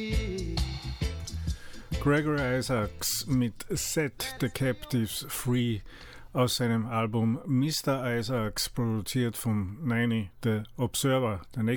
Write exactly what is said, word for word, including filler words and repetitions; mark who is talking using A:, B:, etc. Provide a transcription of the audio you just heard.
A: Gregory Isaacs mit Set the Captives Free aus seinem Album Mister Isaacs, produziert von Niney The Observer. Der